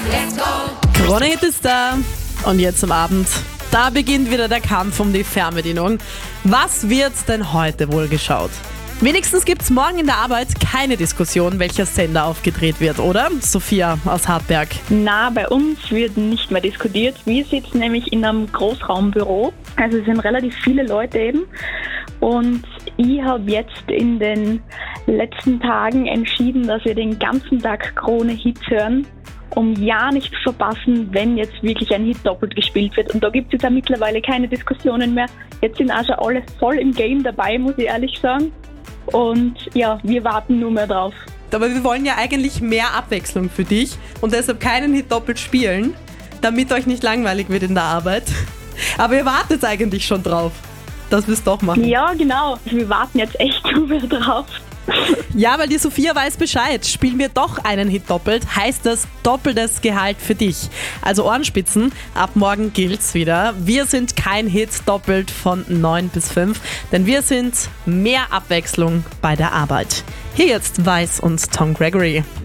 Krone-Hit ist da und jetzt am Abend, da beginnt wieder der Kampf um die Fernbedienung. Was wird denn heute wohl geschaut? Wenigstens gibt's morgen in der Arbeit keine Diskussion, welcher Sender aufgedreht wird, oder? Sophia aus Hartberg. Na, bei uns wird nicht mehr diskutiert. Wir sitzen nämlich in einem Großraumbüro. Also es sind relativ viele Leute eben. Und ich habe jetzt in den letzten Tagen entschieden, dass wir den ganzen Tag Krone-Hits hören, um ja nicht zu verpassen, wenn jetzt wirklich ein Hit doppelt gespielt wird. Und da gibt es jetzt auch mittlerweile keine Diskussionen mehr. Jetzt sind auch schon alle voll im Game dabei, muss ich ehrlich sagen. Und ja, wir warten nur mehr drauf. Aber wir wollen ja eigentlich mehr Abwechslung für dich und deshalb keinen Hit doppelt spielen, damit euch nicht langweilig wird in der Arbeit. Aber ihr wartet eigentlich schon drauf, dass wir es doch machen. Ja, genau. Wir warten jetzt echt nur mehr drauf. Ja, weil die Sophia weiß Bescheid. Spielen wir doch einen Hit doppelt, heißt das doppeltes Gehalt für dich. Also Ohrenspitzen, ab morgen gilt's wieder. Wir sind kein Hit doppelt von 9 bis 5, denn wir sind mehr Abwechslung bei der Arbeit. Hier jetzt Weiß und Tom Gregory.